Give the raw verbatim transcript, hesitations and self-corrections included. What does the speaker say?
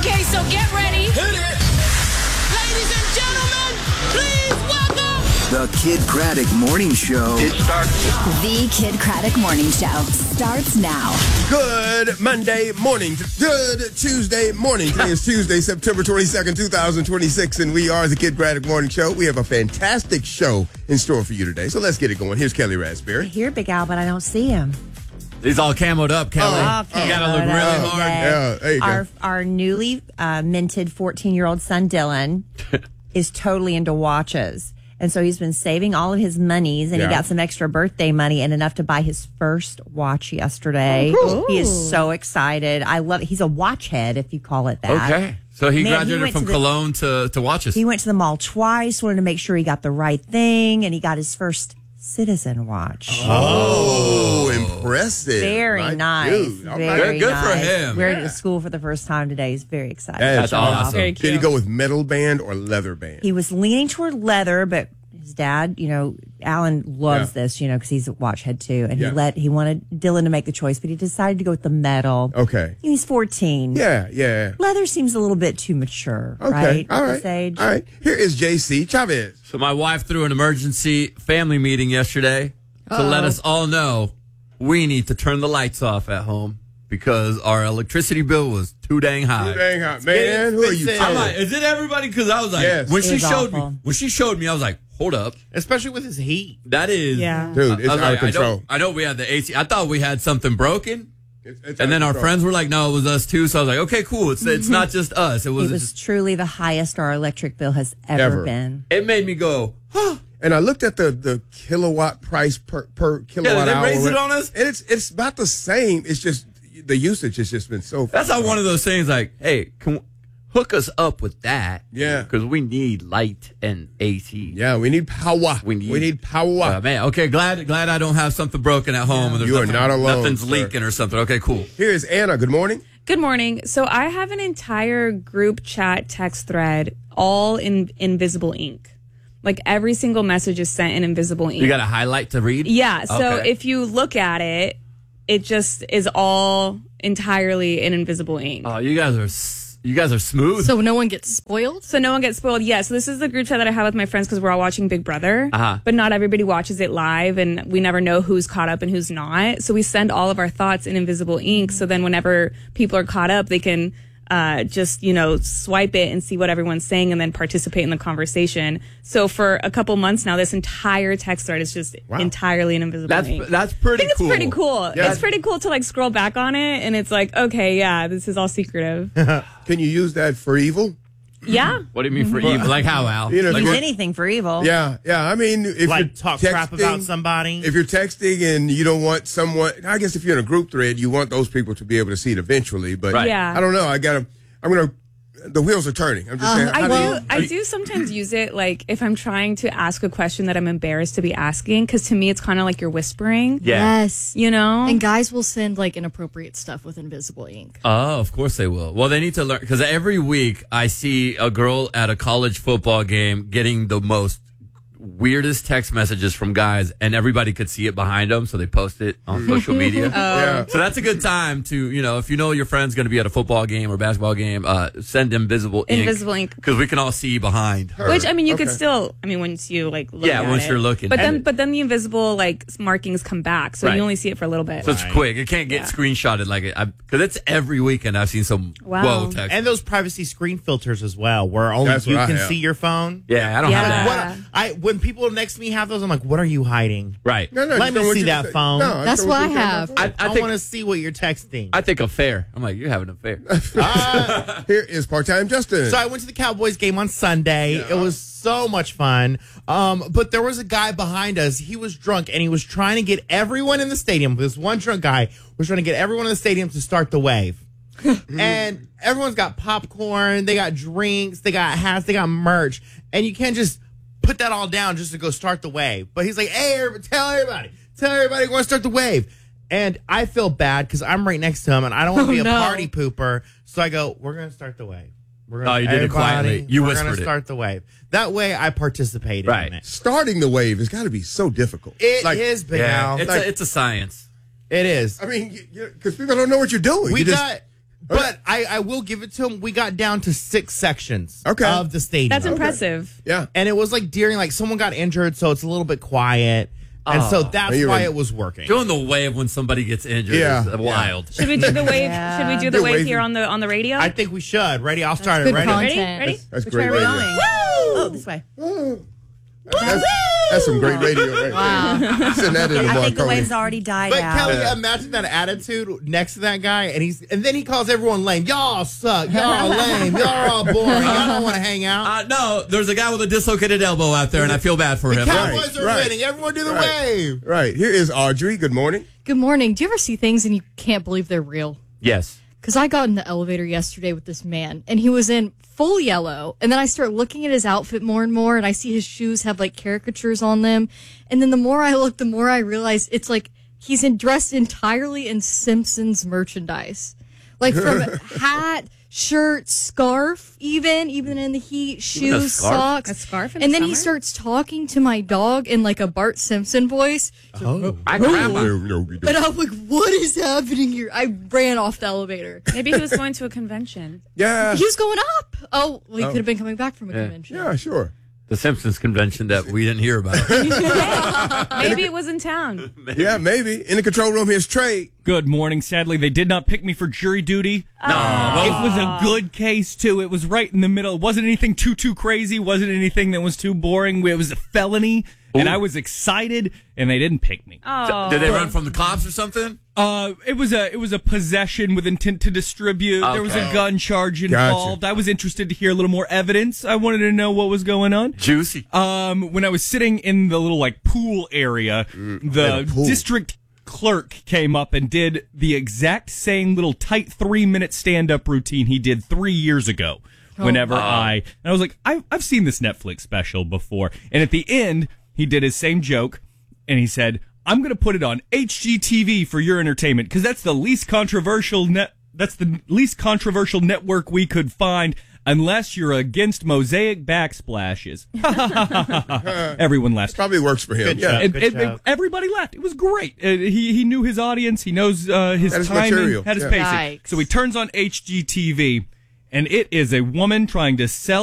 Okay, so get ready. Hit it. Ladies and gentlemen, please welcome The Kid Craddock Morning Show. It starts. The Kid Craddock Morning Show starts now. Good Monday morning. Good Tuesday morning. Today is Tuesday, September twenty-second, twenty twenty-six, and we are the Kid Craddock Morning Show. We have a fantastic show in store for you today, so let's get it going. Here's Kelly Raspberry. I hear Big Al, but I don't see him. He's all camoed up, Kelly. Oh, you gotta look camoed really up. hard. Yeah, there you go. Our, our newly uh, minted fourteen-year-old son, Dylan, is totally into watches. And so he's been saving all of his monies, and Yeah. he got some extra birthday money and enough to buy his first watch yesterday. Oh, cool. He is so excited. I love it. He's a watch head, if you call it that. Okay. So he Man, he graduated went from to the- Cologne to, to watches. He went to the mall twice, wanted to make sure he got the right thing, and he got his first Citizen watch. Oh, impressive. Very My nice. dude. All right. Very Good for nice. him. We're Yeah. at school for the first time today. He's very excited. That's That's awesome. Very Did he cute. go with metal band or leather band? He was leaning toward leather, but his dad, you know, Alan loves Yeah. this, you know, because he's a watch head too, and Yeah. he let he wanted Dylan to make the choice, but he decided to go with the metal. Okay. He's fourteen. Yeah, yeah. Leather seems a little bit too mature, Okay. right? All at right. this age. All right. Here is J C Chavez. So my wife threw an emergency family meeting yesterday to let us all know we need to turn the lights off at home because our electricity bill was too dang high. Too dang hot. Man, who are you I'm telling? like, is it everybody? Because I was like, Yes. when It she was showed awful. me, when she showed me, I was like, hold up, Especially with his heat. that is, Yeah. Dude, it's I was out like, of control. I know, I know we had the A C. I thought we had something broken, It's- it's and out then of our control. friends were like, no, it was us too. So I was like, okay, cool. It's it's not just us. It was. It was truly the highest our electric bill has ever, Ever. been. it made me go, huh. And I looked at the, the kilowatt price per, per kilowatt they hour. raised it on us? And it's it's about the same. It's just the usage has just been so That's how one of those things like, hey, can we hook us up with that? Yeah. Because we need light and A C. Yeah, we need power. We need- we need power. Uh, man, okay, glad glad I don't have something broken at home. And there's You are nothing- not alone, Nothing's sir. leaking or something. Okay, cool. Here is Anna. Good morning. Good morning. So I have an entire group chat text thread all in invisible ink. Like every single message is sent in invisible ink. You got a highlight to read? Yeah. So Okay. if you look at it, it just is all entirely in invisible ink. Oh, you guys are s- you guys are smooth. So no one gets spoiled? So no one gets spoiled. Yeah. So this is the group chat that I have with my friends because we're all watching Big Brother. Uh-huh. But not everybody watches it live, and we never know who's caught up and who's not. So we send all of our thoughts in invisible ink. So then whenever people are caught up, they can uh, just, you know, swipe it and see what everyone's saying and then participate in the conversation. So for a couple months now, this entire text thread is just Wow. entirely in invisible that's ink. that's pretty I think cool. it's pretty cool. Yeah. It's pretty cool to like scroll back on it and it's like, okay, yeah, this is all secretive. Can you use that for evil? Yeah. What do you mean for evil? Like how, Al? You know, like Use what- anything for evil. Yeah, yeah. I mean, if you're Like talk crap texting- about somebody. If you're texting and you don't want someone, I guess if you're in a group thread, you want those people to be able to see it eventually. But Right. Yeah. I don't know. I gotta. I'm gonna. The wheels are turning. I'm just saying. I how do. you- I do sometimes use it like if I'm trying to ask a question that I'm embarrassed to be asking, because to me it's kind of like you're whispering. Yeah. Yes. You know. And guys will send like inappropriate stuff with invisible ink. Oh, of course they will. Well, they need to learn because every week I see a girl at a college football game getting the most weirdest text messages from guys, and everybody could see it behind them, so they post it on social media. Yeah. So that's a good time to, you know, if you know your friend's going to be at a football game or basketball game, uh, send invisible ink. Invisible ink. Because we can all see behind her. Which I mean, you could Okay. still. I mean, once you like look Yeah, at once it. you're looking. But then, And- but then the invisible like markings come back, so Right. you only see it for a little bit. So it's quick. It can't get Yeah. screenshotted like it. Because it's every weekend I've seen some Wow. whoa text. And those privacy screen filters as well, where only That's you what I can have. see your phone. yeah, I don't Yeah. have that. What I when people next to me have those, I'm like, what are you hiding? Right. No, no, Let just me don't want see you to that say- phone. No, That's don't what want I you to say have. that. I, I, I think want to see what you're texting. I think affair. I'm like, you're having an affair. Here is part-time Justin. So I went to the Cowboys game on Sunday. It was so much fun. Um, but there was a guy behind us. He was drunk and he was trying to get everyone in the stadium. This one drunk guy was trying to get everyone in the stadium to start the wave. And everyone's got popcorn, they got drinks, they got hats, they got merch. And you can't just put that all down just to go start the wave. But he's like, hey, everybody, tell everybody, tell everybody we're going to start the wave. And I feel bad because I'm right next to him and I don't want to Oh, be a no. party pooper. So I go, we're going to start the wave. We're gonna, Oh, you did it everybody, quietly. You we're whispered gonna it. start the wave. That way I participated Right. in it. Starting the wave has got to be so difficult. It Like, is, Big Yeah, Al. it's Like- a it's a science. It is. I mean, because people don't know what you're doing. We You just- got But I, I will give it to him. We got down to six sections Okay. of the stadium. That's impressive. Yeah. And it was like during, like, someone got injured, so it's a little bit quiet. And so that's You're why right. it was working. Doing the wave when somebody gets injured Yeah. is wild. Should we do the wave? Yeah. Should we do the Do wave waving. here on the on the radio? I think we should. Ready? I'll start it. good Ready? content. Ready? Ready? That's Which great way are we radio. going? Oh, this way. That's, that's some great radio right Wow. there. Send that in the I think the Marconi. waves already died But out. Kelly, imagine that attitude next to that guy, and he's and then he calls everyone lame. Y'all suck. Y'all lame. Y'all are all boring. Y'all don't want to hang out. Uh, no, there's a guy with a dislocated elbow out there, and I feel bad for The him. Cowboys Right, are right. winning. Everyone do the Right. wave. Right. Here is Audrey. Good morning. Good morning. Do you ever see things and you can't believe they're real? Yes. Because I got in the elevator yesterday with this man, and he was in full yellow. And then I start looking at his outfit more and more, and I see his shoes have like caricatures on them. And then the more I look, the more I realize it's like he's in, dressed entirely in Simpsons merchandise, like from hat, shirt, scarf, even even in the heat, shoes, scarf? socks, A scarf in and the then he summer? starts talking to my dog in like a Bart Simpson voice. Oh. I grandma. No, no, we don't. And I'm like, what is happening here? I ran off the elevator. Maybe he was going to a convention. Yeah. He was going up. Oh, well, he Oh. could have been coming back from a convention. Yeah, sure. The Simpsons convention that we didn't hear about. Maybe it was in town. Yeah, maybe. In the control room, here's Trey. Good morning. Sadly, they did not pick me for jury duty. No. It was a good case, too. It was right in the middle. It wasn't anything too, too crazy. Wasn't anything that was too boring. It was a felony, and I was excited, and they didn't pick me. Oh, Did they run from the cops or something? Uh, it was a it was a possession with intent to distribute. There was a Okay. gun charge involved. I was interested to hear a little more evidence. I wanted to know what was going on. Juicy. Um, when I was sitting in the little like pool area, the a pool. district clerk came up and did the exact same little tight three minute stand up routine he did three years ago. Whenever I, and I was like, I've, I've seen this Netflix special before. And at the end, he did his same joke and he said, I'm going to put it on H G T V for your entertainment because that's the least controversial net. That's the least controversial network we could find unless you're against mosaic backsplashes. Everyone laughed. Probably works for him. Good yeah. job. And- Good and- job. and everybody laughed. It was great. Uh, he he knew his audience. He knows uh, his Had his timing. material. Had his Yeah. pacing. Yikes. So he turns on H G T V, and it is a woman trying to sell